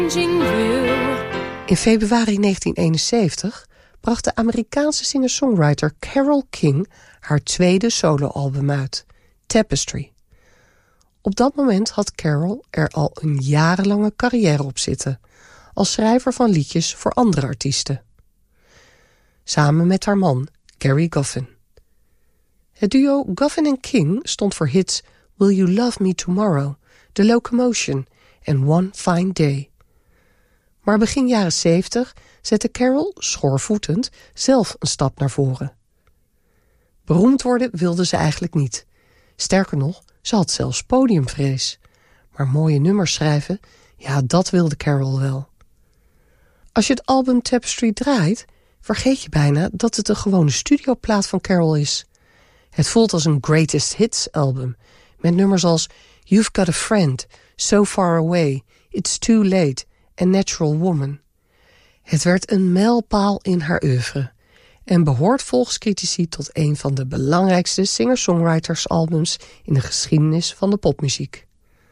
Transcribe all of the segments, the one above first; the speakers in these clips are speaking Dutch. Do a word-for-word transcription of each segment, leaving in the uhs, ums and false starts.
In februari negentien eenenzeventig bracht de Amerikaanse singer-songwriter Carole King haar tweede soloalbum uit, Tapestry. Op dat moment had Carole er al een jarenlange carrière op zitten, als schrijver van liedjes voor andere artiesten. Samen met haar man, Gerry Goffin. Het duo Goffin en King stond voor hits Will You Love Me Tomorrow, The Locomotion en One Fine Day. Maar begin jaren zeventig zette Carole, schoorvoetend, zelf een stap naar voren. Beroemd worden wilde ze eigenlijk niet. Sterker nog, ze had zelfs podiumvrees. Maar mooie nummers schrijven, ja, dat wilde Carole wel. Als je het album Tapestry draait, vergeet je bijna dat het een gewone studioplaat van Carole is. Het voelt als een greatest hits album, met nummers als You've Got a Friend, So Far Away, It's Too Late en Natural Woman. Het werd een mijlpaal in haar oeuvre en behoort volgens critici tot een van de belangrijkste singer-songwriters-albums in de geschiedenis van de popmuziek.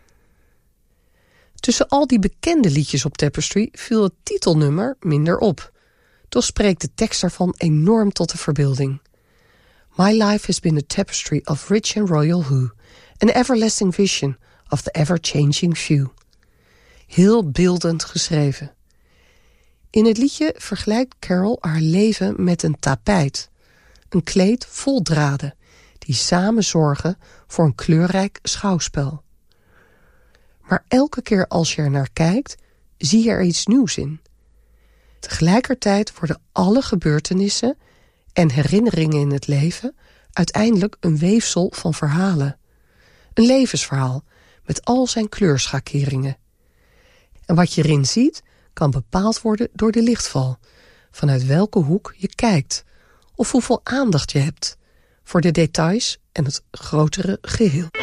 Tussen al die bekende liedjes op Tapestry viel het titelnummer minder op. Toch spreekt de tekst daarvan enorm tot de verbeelding. My life has been a tapestry of rich and royal hue, an everlasting vision of the ever-changing view. Heel beeldend geschreven. In het liedje vergelijkt Carole haar leven met een tapijt. Een kleed vol draden, die samen zorgen voor een kleurrijk schouwspel. Maar elke keer als je er naar kijkt, zie je er iets nieuws in. Tegelijkertijd worden alle gebeurtenissen en herinneringen in het leven uiteindelijk een weefsel van verhalen. Een levensverhaal met al zijn kleurschakeringen. En wat je erin ziet, kan bepaald worden door de lichtval, vanuit welke hoek je kijkt, of hoeveel aandacht je hebt voor de details en het grotere geheel.